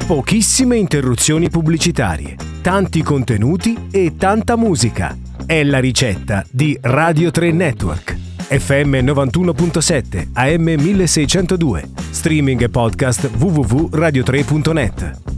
Pochissime interruzioni pubblicitarie, tanti contenuti e tanta musica. È la ricetta di Radio 3 Network. FM 91.7, AM 1602. Streaming e podcast www.radio3.net.